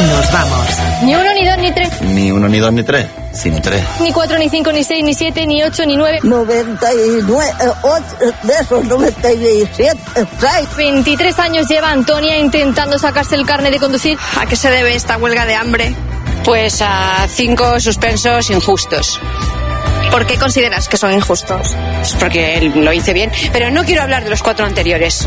Nos vamos. Ni 1, ni 2, ni 3. Ni 1, ni 2, ni 3. Sino 3. Ni 4, ni 5, ni 6, ni 7, ni 8, ni 9. 99, 8 de esos 97, 23 años lleva Antonia intentando sacarse el carnet de conducir. ¿A qué se debe esta huelga de hambre? Pues a 5 suspensos injustos. ¿Por qué consideras que son injustos? Porque él lo hice bien, pero no quiero hablar de los 4 anteriores.